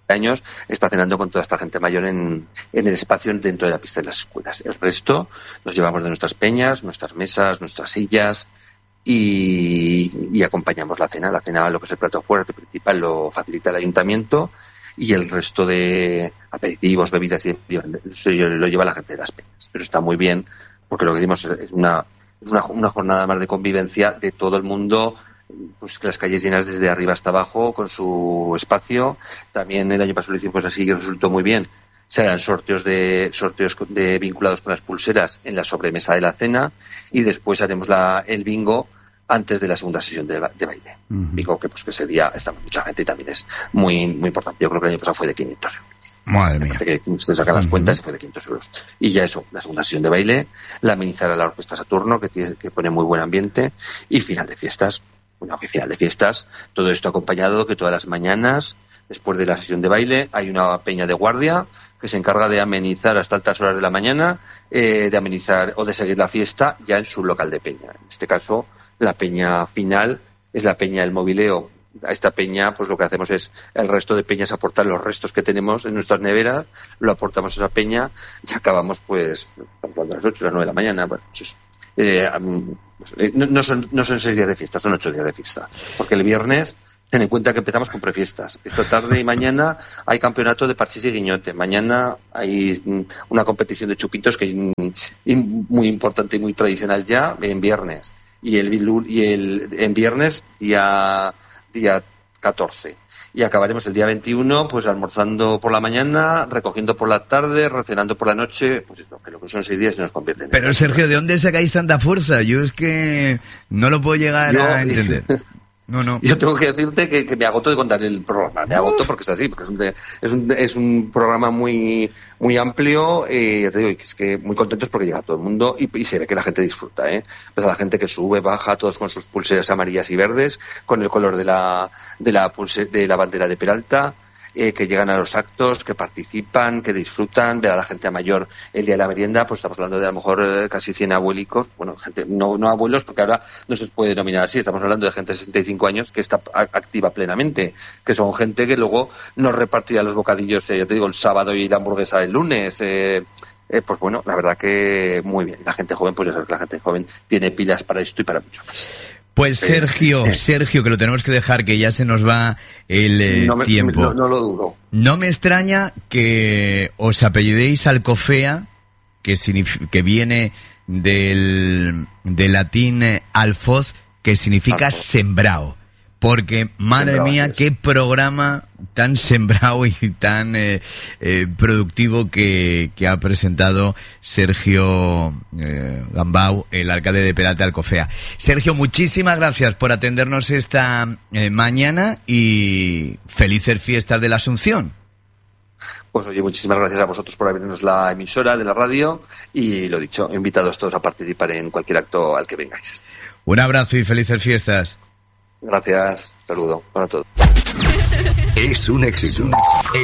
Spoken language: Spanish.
años está cenando con toda esta gente mayor en el espacio dentro de la pista de las escuelas. El resto nos llevamos de nuestras peñas, nuestras mesas, nuestras sillas y acompañamos la cena. La cena, lo que es el plato fuerte principal, lo facilita el ayuntamiento y el resto de aperitivos, bebidas lo lleva la gente de las peñas. Pero está muy bien porque lo que decimos es una jornada más de convivencia de todo el mundo, pues las calles llenas desde arriba hasta abajo con su espacio. También el año pasado lo hicimos así y resultó muy bien. Serán sorteos vinculados con las pulseras en la sobremesa de la cena y después haremos el bingo antes de la segunda sesión de baile. Bingo que ese día está mucha gente y también es muy, muy importante. Yo creo que el año pasado fue de 500 euros. Madre mía. Que se sacan las cuentas y fue de 500 euros. Y ya eso, la segunda sesión de baile, la amenizará la Orquesta Saturno, que pone muy buen ambiente, y final de fiestas. Todo esto acompañado que todas las mañanas, después de la sesión de baile, hay una peña de guardia que se encarga de amenizar hasta altas horas de la mañana, de amenizar o de seguir la fiesta ya en su local de peña. En este caso, la peña final es la peña del mobileo. A esta peña, pues lo que hacemos es el resto de peñas aportar los restos que tenemos en nuestras neveras, lo aportamos a esa peña y acabamos pues a las 8 o las 9 de la mañana. Bueno, pues, no son 6 días de fiesta, son 8 días de fiesta. Porque el viernes, ten en cuenta que empezamos con prefiestas. Esta tarde y mañana hay campeonato de parchís y guiñote. Mañana hay una competición de chupitos que muy importante y muy tradicional ya en viernes. Y en viernes día 14. Y acabaremos el día 21 pues almorzando por la mañana, recogiendo por la tarde, recenando por la noche, pues esto, que lo que son 6 días y nos convierten en... Pero Sergio, ¿de dónde sacáis tanta fuerza? Yo es que no lo puedo llegar a entender. No. Yo tengo que decirte que me agoto de contar el programa. Me agoto porque es así, porque es un programa muy muy amplio. Ya te digo, que es que muy contentos porque llega todo el mundo y se ve que la gente disfruta. Pues a la gente que sube, baja, todos con sus pulseras amarillas y verdes, con el color de la bandera de Peralta. Que llegan a los actos, que participan, que disfrutan, ver a la gente mayor el día de la merienda, pues estamos hablando de a lo mejor casi 100 abuelicos, bueno, gente, no abuelos, porque ahora no se puede denominar así, estamos hablando de gente de 65 años que está activa plenamente, que son gente que luego nos repartirá los bocadillos, yo te digo, el sábado y la hamburguesa el lunes, pues bueno, la verdad que muy bien. La gente joven, pues ya sabes que la gente joven tiene pilas para esto y para mucho más. Pues Sergio, que lo tenemos que dejar, que ya se nos va el tiempo. No lo dudo. No me extraña que os apellidéis Alcofea, que viene del latín alfoz, que significa sembrao. Porque, madre mía, qué programa tan sembrado y tan productivo que ha presentado Sergio Gambau, el alcalde de Peralta Alcofea. Sergio, muchísimas gracias por atendernos esta mañana y felices fiestas de la Asunción. Pues oye, muchísimas gracias a vosotros por abrirnos la emisora de la radio y lo dicho, invitados todos a participar en cualquier acto al que vengáis. Un abrazo y felices fiestas. Gracias, saludo para todos. Es un éxito.